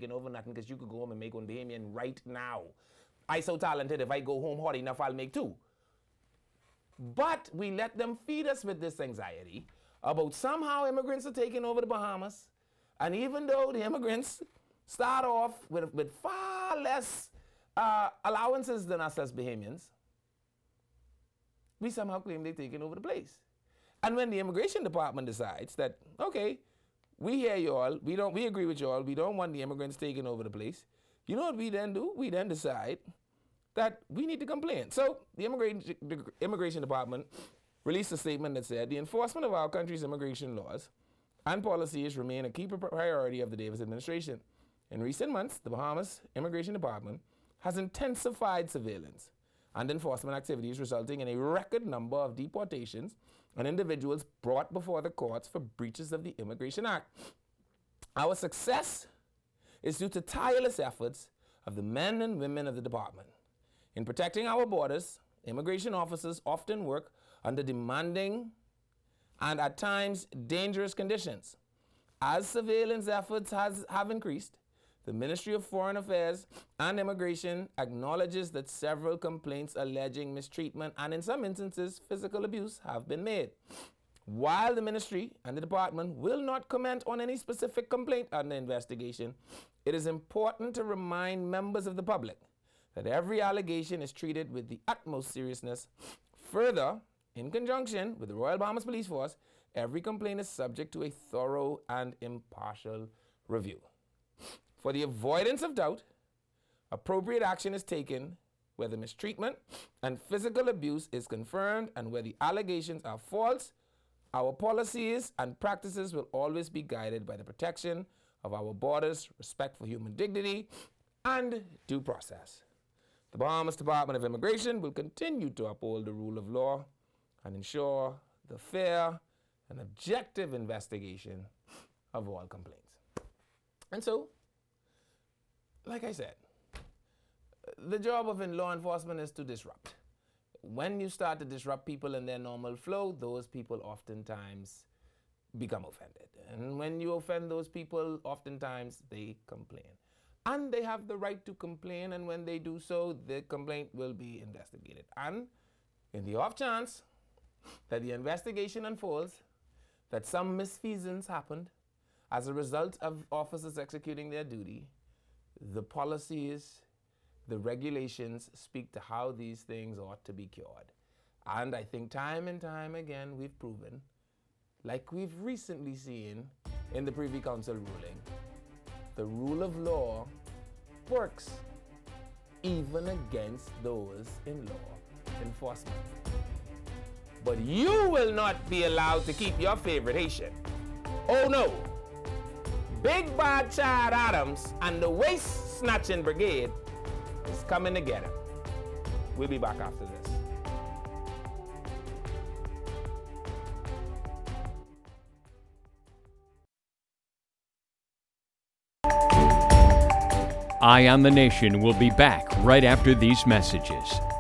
taking over nothing, because you could go home and make one Bahamian right now. I so talented, if I go home hard enough, I'll make two. But we let them feed us with this anxiety about somehow immigrants are taking over the Bahamas. And even though the immigrants start off with far less allowances than us as Bahamians, we somehow claim they're taking over the place. And when the immigration department decides that, okay, we hear y'all, we agree with y'all, we don't want the immigrants taking over the place, you know what we then do? We then decide that we need to complain. So the immigration department released a statement that said, the enforcement of our country's immigration laws and policies remain a key priority of the Davis administration. In recent months, the Bahamas Immigration Department has intensified surveillance and enforcement activities, resulting in a record number of deportations and individuals brought before the courts for breaches of the Immigration Act. Our success is due to tireless efforts of the men and women of the department. In protecting our borders, immigration officers often work under demanding and at times dangerous conditions. As surveillance efforts have increased, the Ministry of Foreign Affairs and Immigration acknowledges that several complaints alleging mistreatment and in some instances physical abuse have been made. While the ministry and the department will not comment on any specific complaint under investigation, it is important to remind members of the public that every allegation is treated with the utmost seriousness. Further, in conjunction with the Royal Bahamas Police Force, every complaint is subject to a thorough and impartial review. For the avoidance of doubt, appropriate action is taken where the mistreatment and physical abuse is confirmed and where the allegations are false. Our policies and practices will always be guided by the protection of our borders, respect for human dignity, and due process. The Bahamas Department of Immigration will continue to uphold the rule of law and ensure the fair and objective investigation of all complaints. And so, like I said, the job of law enforcement is to disrupt. When you start to disrupt people in their normal flow, those people oftentimes become offended. And when you offend those people, oftentimes they complain. And they have the right to complain, and when they do so, the complaint will be investigated. And in the off chance that the investigation unfolds, that some misfeasance happened as a result of officers executing their duty, the policies, the regulations speak to how these things ought to be cured. And I think time and time again we've proven, like we've recently seen in the Privy Council ruling, the rule of law works even against those in law enforcement. But you will not be allowed to keep your favorite Haitian. Oh no! Big Bad Chad Adams and the Waist Snatching Brigade is coming to get him. We'll be back after this. Eye on the Nation will be back right after these messages.